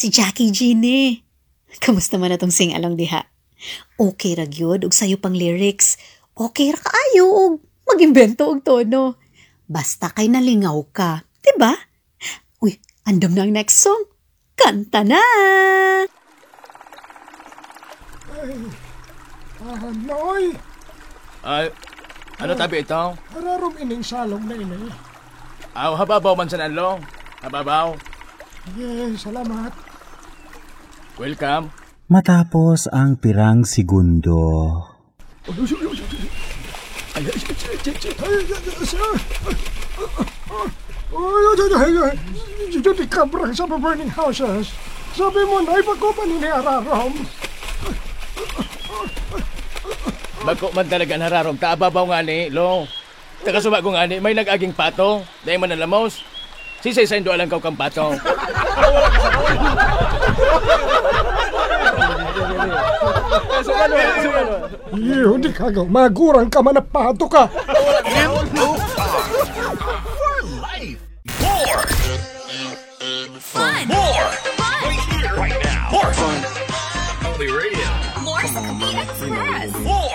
Si Jackie G ni. Kamusta man atong sing-along diha? Okay ra gyud og sayo pang lyrics. Okay ra kaayo og mag-imbento og tono. Basta kay nalingaw ka, 'di ba? Uy, andam na ang next song. Kanta na! Noy! Ay, ano tabi ito? Hararom ining salong na ini. Aw, hababaw man sa nanlo. Hababaw. Yes, salamat. Welcome. Matapos ang pirang segundo. Di kabrang sa burning houses. Sabi mo na ipagkupan ni Hararom. Bako man talaga nararom. Taababaw nga ni, lo. Takasuba ko nga ni, may nag-aging pato. Dahil man nalamos. Sisay sa indo alang kau kang pato. Iyo, di ka gaw. Magurang ka man na pato ka. Fun! More! Fun! Right here, right now. More fun! Only radio. More sa The Express! More!